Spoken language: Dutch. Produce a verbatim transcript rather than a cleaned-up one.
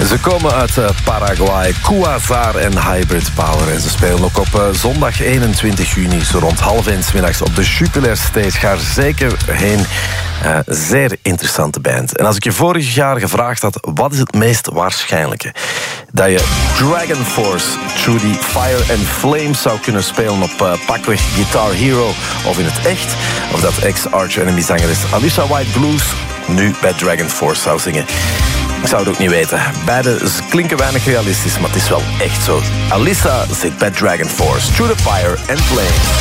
Ze komen uit uh, Paraguay, Quasar en Hybrid Power. En ze spelen ook op uh, zondag eenentwintig juni, zo rond half één 's middags op de Jupiler Stage. Ga er zeker heen. Uh, zeer interessante band. En als ik je vorig jaar gevraagd had, wat is het meest waarschijnlijke? Dat je Dragon Force, Through the Fire and Flames zou kunnen spelen op uh, pakweg Guitar Hero of in het echt. Of dat ex-Arch Enemy zangeres Alicia White Blues nu bij Dragon Force zou zingen. Ik zou het ook niet weten. Beide klinken weinig realistisch, maar het is wel echt zo. Alyssa zit bij Dragon Force, Through the Fire and Flames.